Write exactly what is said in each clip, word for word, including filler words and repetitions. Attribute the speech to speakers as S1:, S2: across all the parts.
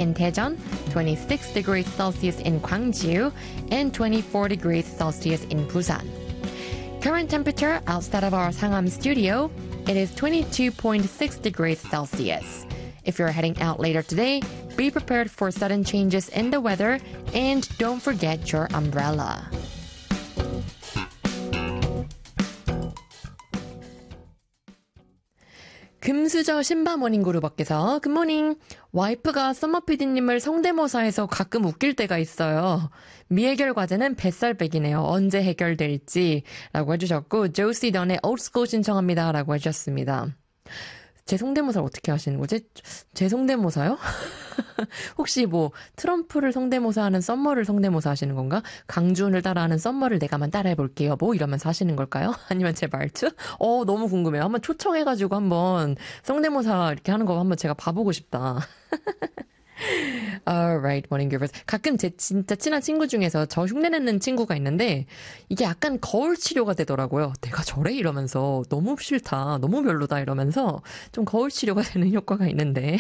S1: in Daejeon, twenty-six degrees Celsius in Gwangju, and twenty-four degrees Celsius in Busan. Current temperature outside of our Sangam studio, it is twenty-two point six degrees Celsius. If you're heading out later today, be prepared for sudden changes in the weather and don't forget your umbrella. 금수저 신바 모닝그룹업께서 굿모닝. 와이프가 썸머피디님을 성대모사해서 가끔 웃길 때가 있어요. 미해결 과제는 뱃살 빼기네요. 언제 해결될지 라고 해주셨고 조시 던의 올드스쿨 신청합니다 라고 해주셨습니다. 제 성대모사를 어떻게 하시는 거지? 제 성대모사요? 혹시 뭐 트럼프를 성대모사하는 썸머를 성대모사 하시는 건가? 강준을 따라하는 썸머를 내가만 따라해볼게요. 뭐 이러면서 하시는 걸까요? 아니면 제 말투? 어 너무 궁금해요. 한번 초청해가지고 한번 성대모사 이렇게 하는 거 한번 제가 봐보고 싶다. Alright, morning givers. 가끔 제 진짜 친한 친구 중에서 저 흉내내는 친구가 있는데 이게 약간 거울 치료가 되더라고요. 내가 저래? 이러면서 너무 싫다, 너무 별로다 이러면서 좀 거울 치료가 되는 효과가 있는데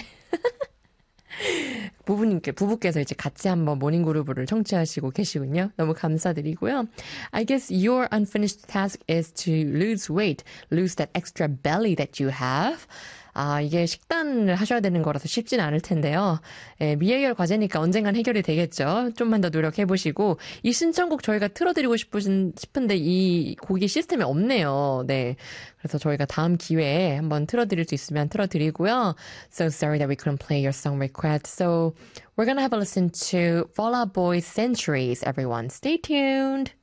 S1: 부부님께, 부부께서 이제 같이 한번 모닝그룹을 청취하시고 계시군요. 너무 감사드리고요. I guess your unfinished task is to lose weight, lose that extra belly that you have. 아, 이게 식단을 하셔야 되는 거라서 쉽진 않을 텐데요. 예, 미해결 과제니까 언젠간 해결이 되겠죠. 좀만 더 노력해보시고. 이 신청곡 저희가 틀어드리고 싶으신, 싶은데 이 곡이 시스템에 없네요. 네. 그래서 저희가 다음 기회에 한번 틀어드릴 수 있으면 틀어드리고요. So sorry that we couldn't play your song request. So we're gonna have a listen to Fall Out Boy's Centuries, everyone. Stay tuned.